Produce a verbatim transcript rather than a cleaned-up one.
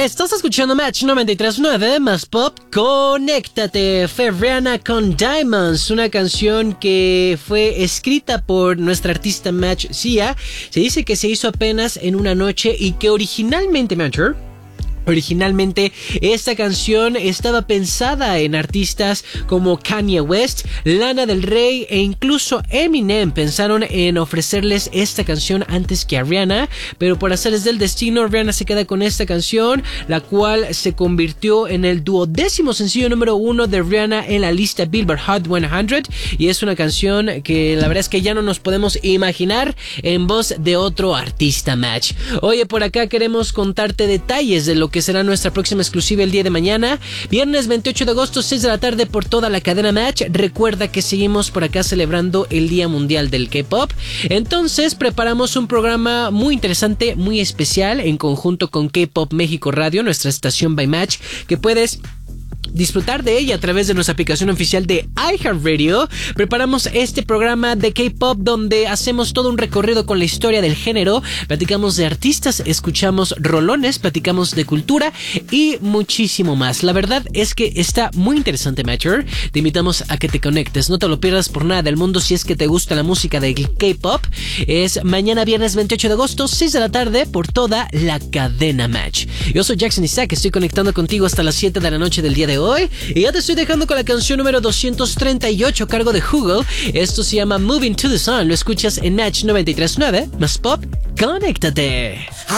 Estás escuchando Match noventa y tres punto nueve más Pop. Conéctate. Fue Rihanna con Diamonds, una canción que fue escrita por nuestra artista Match Sia. Se dice que se hizo apenas en una noche y que originalmente, Matcher, Originalmente esta canción estaba pensada en artistas como Kanye West, Lana Del Rey e incluso Eminem. Pensaron en ofrecerles esta canción antes que a Rihanna, pero por azares del destino Rihanna se queda con esta canción, la cual se convirtió en el duodécimo sencillo número uno de Rihanna en la lista Billboard Hot cien, y es una canción que la verdad es que ya no nos podemos imaginar en voz de otro artista, Match. Oye, por acá queremos contarte detalles de lo que que será nuestra próxima exclusiva el día de mañana, viernes veintiocho de agosto, seis de la tarde, por toda la cadena Match. Recuerda que seguimos por acá celebrando el Día Mundial del K-Pop, entonces preparamos un programa muy interesante, muy especial, en conjunto con K-Pop México Radio, nuestra estación by Match, que puedes disfrutar de ella a través de nuestra aplicación oficial de iHeartRadio. Preparamos este programa de K-Pop donde hacemos todo un recorrido con la historia del género, platicamos de artistas, escuchamos rolones, platicamos de cultura y muchísimo más. La verdad es que está muy interesante, Matcher. Te invitamos a que te conectes, no te lo pierdas por nada del mundo si es que te gusta la música de K-Pop. Es mañana viernes veintiocho de agosto, seis de la tarde, por toda la cadena Match. Yo soy Jackson Isaac, estoy conectando contigo hasta las siete de la noche del día de hoy. Hoy, y ya te estoy dejando con la canción número doscientos treinta y ocho a cargo de Hugo. Esto se llama Moving to the Sun. Lo escuchas en Match noventa y tres punto nueve más Pop. Conéctate.